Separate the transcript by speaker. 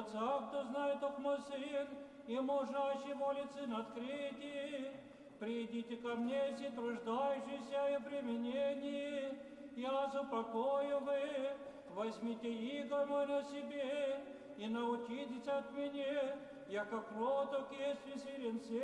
Speaker 1: Отца, кто знает токмо Сын, и можащий молиться на открытии. Придите ко мне, все труждающиеся и применении, я запокою вы. Возьмите иго мой на себе и научитесь от меня, яко кроток есть и сирен